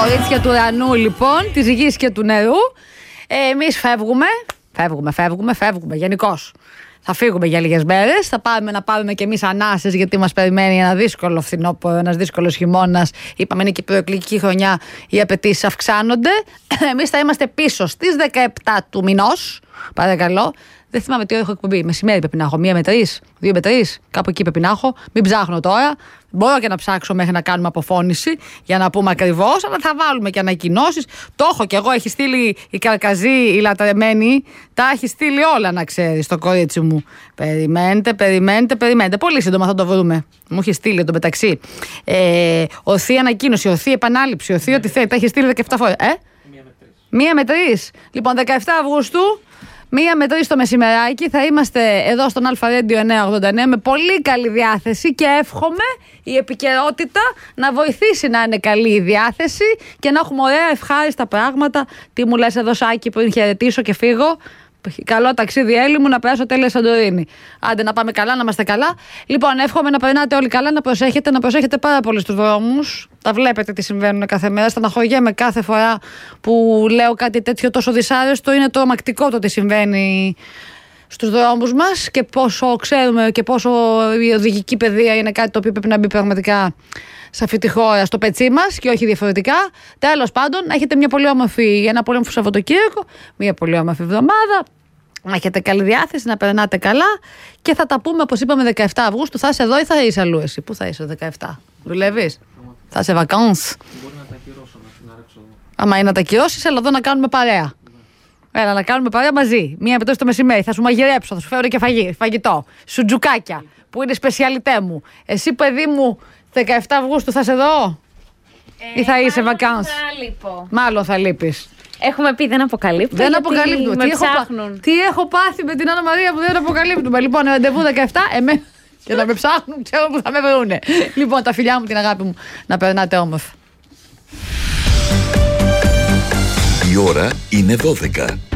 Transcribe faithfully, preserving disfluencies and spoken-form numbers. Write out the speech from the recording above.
Κορίτσια του ουρανού, λοιπόν, της γης και του νερού. Ε, εμείς φεύγουμε. Φεύγουμε, φεύγουμε, φεύγουμε γενικώς. Θα φύγουμε για λίγες μέρες. Θα πάμε να πάρουμε κι εμείς ανάσες, γιατί μας περιμένει ένα δύσκολο φθινόπωρο, ένας δύσκολος χειμώνας. Είπαμε, είναι και η προεκλογική χρονιά, οι απαιτήσεις αυξάνονται. Εμείς θα είμαστε πίσω στις δεκαεπτά του μηνός. Παρακαλώ. Δεν θυμάμαι τι ώρα έχω εκπομπή. Μεσημέρι πρέπει να έχω. Μία με τρεις, δύο με τρεις. Κάπου εκεί πρέπει να έχω. Μην ψάχνω τώρα. Μπορώ και να ψάξω μέχρι να κάνουμε αποφώνηση για να πούμε ακριβώς, αλλά θα βάλουμε και ανακοινώσεις. Το έχω κι εγώ. Έχει στείλει η Καρκαζή, η λατρεμένη. Τα έχει στείλει όλα, να ξέρεις, το κορίτσι μου. Περιμένετε, περιμένετε, περιμένετε. Πολύ σύντομα θα το βρούμε. Μου έχει στείλει εδώ μεταξύ. Ε, ορθή ανακοίνωση, ορθή επανάληψη, ορθή ό,τι θέλει. Τα έχει στείλει δεκαεπτά φορές. Ε? Μία με τρεις. Λοιπόν, δεκαεπτά Αυγούστου. Μία με τρεις το μεσημεράκι θα είμαστε εδώ στον Αλφα Radio εννιακόσια ογδόντα εννέα με πολύ καλή διάθεση και εύχομαι η επικαιρότητα να βοηθήσει να είναι καλή η διάθεση και να έχουμε ωραία ευχάριστα πράγματα. Τι μου λες εδώ, Σάκη, πριν χαιρετήσω και φύγω? Καλό ταξίδι, Έλλη μου, να περάσω τέλεια Σαντορίνη. Άντε να πάμε καλά, να είμαστε καλά. Λοιπόν, εύχομαι να περνάτε όλοι καλά, να προσέχετε, να προσέχετε πάρα πολύ στους δρόμους. Τα βλέπετε τι συμβαίνουν κάθε μέρα. Στεναχωριέμαι κάθε φορά που λέω κάτι τέτοιο τόσο δυσάρεστο. Είναι τρομακτικό το τι συμβαίνει στους δρόμους μας και πόσο ξέρουμε και πόσο η οδηγική παιδεία είναι κάτι το οποίο πρέπει να μπει πραγματικά σε αυτή τη χώρα, στο πετσί μας και όχι διαφορετικά. Τέλος πάντων, να έχετε μια πολύ όμορφη, ένα πολύ όμορφο Σαββατοκύριακο, μια πολύ όμορφη εβδομάδα. Να έχετε καλή διάθεση, να περνάτε καλά και θα τα πούμε, όπως είπαμε, δεκαεπτά Αυγούστου. Θα είσαι εδώ ή θα είσαι αλλού εσύ? Πού θα είσαι δεκαεπτά? Δουλεύεις? Θα είσαι βακάνς? Μπορεί να τα ακυρώσω, να συναράξω εδώ. Άμα είναι να τα ακυρώσεις, έλα εδώ να κάνουμε παρέα. Έλα να κάνουμε παρέα μαζί. Μία με το μεσημέρι. Θα σου μαγειρέψω, θα σου φέρω και φαγή, φαγητό. Σουτζουκάκια, που είναι σπεσιαλιτέ μου. Εσύ, παιδί μου, δεκαεπτά Αυγούστου θα είσαι εδώ? Ε, ή θα είσαι βακάνς? Μάλλον θα λείπεις. Έχουμε πει δεν αποκαλύπτουμε. Δεν αποκαλύπτουμε. Τι έχω, τι έχω πάθει με την Άννα Μαρία που δεν αποκαλύπτουμε. Λοιπόν, ραντεβού δεκαεπτά, εμέ... και να με ψάχνουν, ξέρω που θα με βρούνε. Λοιπόν, τα φιλιά μου, την αγάπη μου, να περνάτε όμορφα. Η ώρα είναι δώδεκα.